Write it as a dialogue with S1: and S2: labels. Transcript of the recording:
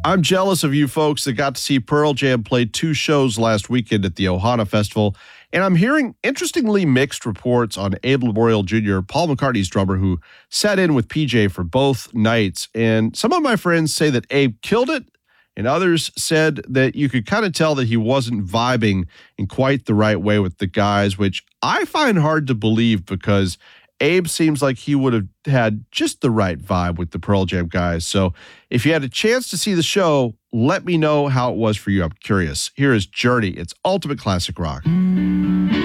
S1: I'm jealous of you folks that got to see Pearl Jam play 2 shows last weekend at the Ohana Festival, and I'm hearing interestingly mixed reports on Abe Laboriel Jr., Paul McCartney's drummer, who sat in with PJ for both nights. And some of my friends say that Abe killed it, and others said that you could kind of tell that he wasn't vibing in quite the right way with the guys, which I find hard to believe because Abe seems like he would have had just the right vibe with the Pearl Jam guys. So if you had a chance to see the show, let me know how it was for you. I'm curious. Here is Journey. It's ultimate classic rock.